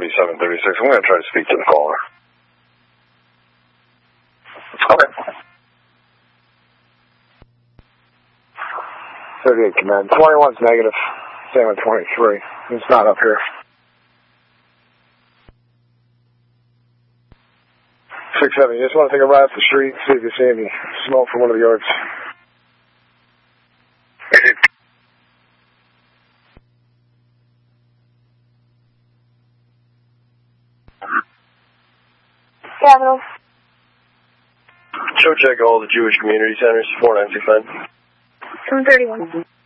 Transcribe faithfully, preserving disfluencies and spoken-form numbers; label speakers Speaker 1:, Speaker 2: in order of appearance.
Speaker 1: thirty-seven thirty-six. I'm going to try to speak to the caller. Okay. thirty-eight command. twenty-one's negative. Same with twenty-three. It's not up here. six seven, you just want to take a ride up the street, see if you see any smoke from one of the yards.
Speaker 2: Capital.
Speaker 1: Show check all the Jewish community centers, four nine six nine.
Speaker 2: seven thirty-one.